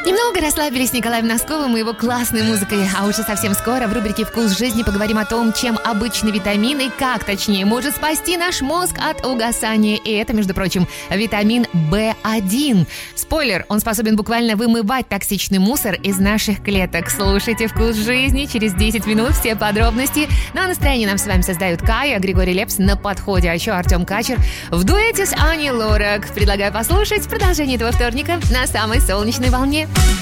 Немного расслабились с Николаем Носковым и его классной музыкой. А уже совсем скоро в рубрике «Вкус жизни» поговорим о том, чем обычный витамин и как, точнее, может спасти наш мозг от угасания. И это, между прочим, витамин В1. Спойлер, он способен буквально вымывать токсичный мусор из наших клеток. Слушайте «Вкус жизни» через 10 минут, все подробности. Ну а настроение нам с вами создают Кая, Григорий Лепс на подходе, а еще Артем Качер в дуэте с Аней Лорак. Предлагаю послушать продолжение этого вторника на самой солнечной волне.